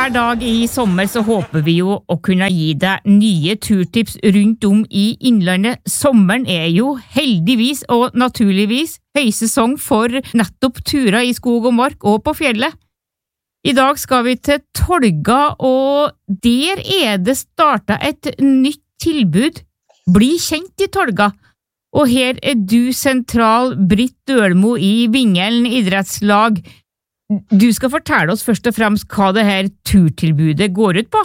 Hver dag i sommer så håper vi jo å kunne gi deg nye turtips rundt om i innlandet. Sommeren jo heldigvis og naturligvis høysesong for nettopp turer i skog og mark og på fjellet. I dag skal vi til Tolga, og der det startet et nytt tilbud. Bli kjent i Tolga. Og her du sentral Britt Dølmo i Vingelen idrettslag. Du skal fortelle oss først og fremst hva det her turtilbudet går ut på.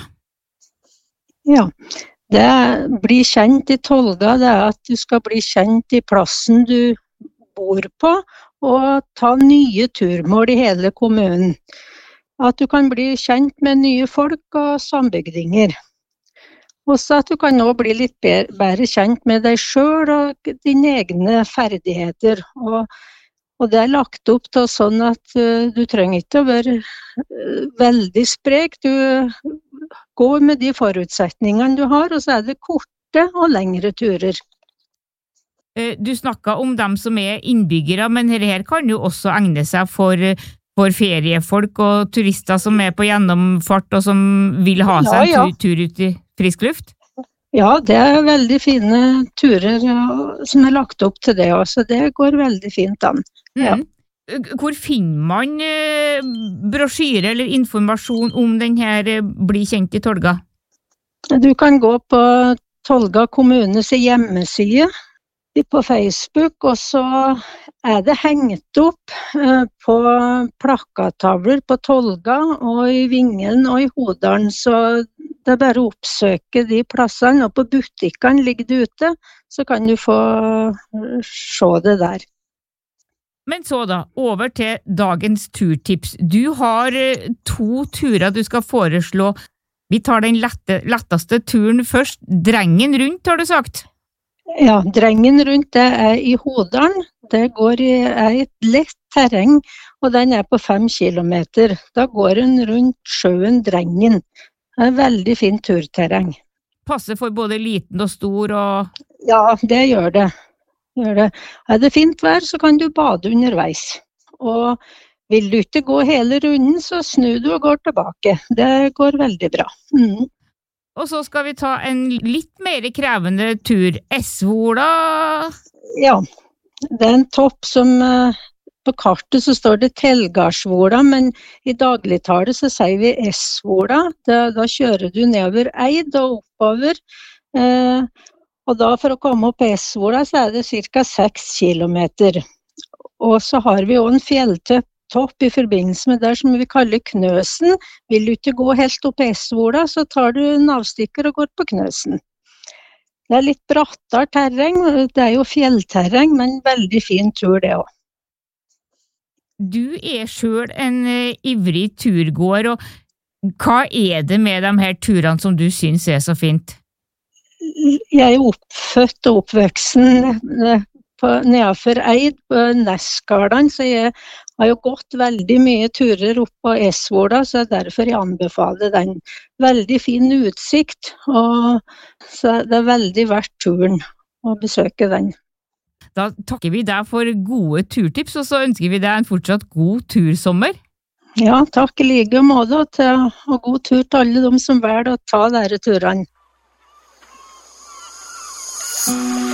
Ja, det bli kjent i Tolga, det at du skal bli kjent i plassen du bor på, og ta nye turmål i hele kommunen. At du kan bli kjent med nye folk og sambygdinger. Også at du kan nå bli litt bedre kjent med deg selv og dine egne ferdigheter. Og det lagt opp til sånn at du trenger ikke å være veldig sprek. Du går med de forutsetningene du har, og så det korte og lengre turer. Du snakket om dem som innbyggere, men her kan jo også egne seg for feriefolk og turister som på gjennomfart og som vil ha seg en tur ut i frisk luft. Ja, det veldig fine turer som lagt opp til det også. Det går veldig fint an. Ja. Hvor finner man brosjyre eller informasjon om denne Bli kjent i Tolga? Du kan gå på Tolga kommunes hjemmeside på Facebook, og så det hengt opp på plakattavler på Tolga og i Vingelen og i Hodalen, så det bare å oppsøke de plassene, og på butikkene ligger det ute, så kan du få se det der. Men så da, over til dagens turtips. Du har 2 turer du skal foreslå. Vi tar den letteste turen først. Drengen rundt, har du sagt? Ja, Drengen rundt det i Hodalen. Det går i et lett terreng, og den på 5 kilometer. Da går den rundt sjøen Drengen. Det veldig fint turterreng. Passer for både liten og stor og... Ja, det gjør det. Det fint vær, så kan du bade underveis. Og vil du ikke gå hele runden, så snu du og går tilbake. Det går veldig bra. Og så skal vi ta en litt mer krevende tur. Esvola? Ja, det en topp som på kartet så står det Telgarsvola, men i dagligtale så sier vi Esvola. Da kjører du nedover Eid og oppover. Og da for å komme opp Esvola så det ca. 6 kilometer. Og så har vi også en fjelltopp i forbindelse med det som vi kaller Knøsen. Vil du ikke gå helt opp Esvola, så tar du en avstikker og går på Knøsen. Det litt brattere terreng, det jo fjellterreng, men veldig fin tur det også. Du selv en ivrig turgåer, og hva det med de her turene som du synes så fint? Jeg oppfødt og oppvoksen nedenfor Eid på Neskardan, så jeg har jo gått veldig mye turer opp på Esvola, så derfor jeg anbefaler den. Veldig fin utsikt, og så det veldig verdt turen å besøke den. Da takker vi deg for gode turtips, og så ønsker vi deg en fortsatt god tursommer. Ja, takk i like måte, og god tur til alle de som velger å ta disse turene.